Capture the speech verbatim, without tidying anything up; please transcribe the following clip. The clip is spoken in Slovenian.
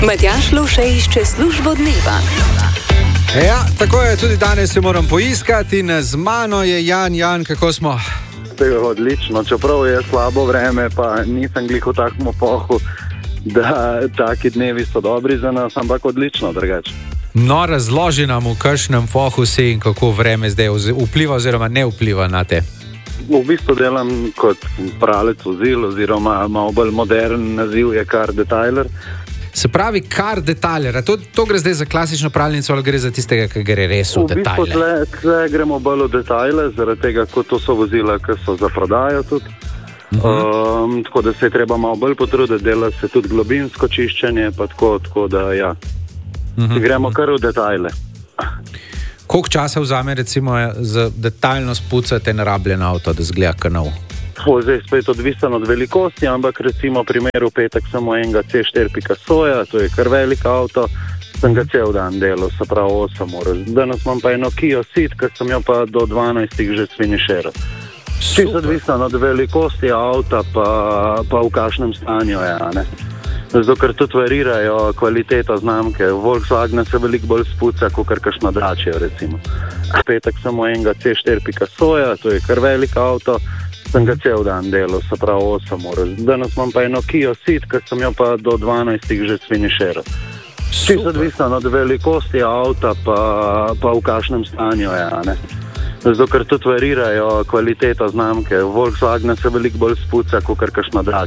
Matjaž Loše išče službo dneva. Ja, tako je, tudi danes se moram poiskati in z mano je Jan. Jan, kako smo? Odlično, čeprav je slabo vreme, pa nisem glih v takem pohu, da taki dnevi so dobri za nas, ampak odlično drugače. No, razloži nam, v kakšnem fohu si in kako vreme zdaj vpliva oziroma ne vpliva na te. V bistvu delam kot pralec vozil oziroma malo bolj modern naziv je car detailer. Se pravi car detailer, to, to gre zdaj za klasično pralnico ali gre za tistega, ki gre res v, v detajle? V bistvu tle, tle gremo bolj v detajle, zaradi tega, kot to so vozila, ki so za prodajo tudi. Uh -huh. um, tako da se je treba malo bolj potruditi, dela se tudi globinsko čiščenje, pa tako, tako da ja, uh -huh. gremo kar v detajle. Koliko časa vzame recimo za detaljno spucati en rabljen avto, da zgleda kot nov? To je zdaj spet odvisen od velikosti, ampak recimo v primeru petek samo enega C štiri Picassoja, to je kar velik avto, sem ga cel dan delal, se pravi osem ur. Danes imam pa eno Kia Ceed, ki sem jo pa do dvanajstih že sfiniširal. Čisto odvisen od velikosti avta, pa, pa v kakšnem stanju je, ne? Zato, ker tudi varirajo kvaliteto znamke. Volkswagen se veliko bolj spuca, kot kar kakšno Dacia, recimo. Petek samo enega C štiri Picassoja, to je kar velik avto, sem ga cel dan delal, se pravi osem ur. Danes imam pa eno Kia Ceed, ki sem jo pa do dvanajstih že sfiniširal. Čisto odvisen od velikosti avta, pa, pa v kakšnem stanju je, ne? Zato, ker tudi varirajo kvaliteto znamke. Volkswagen se veliko bolj spuca, kot kar kakšno Dacia.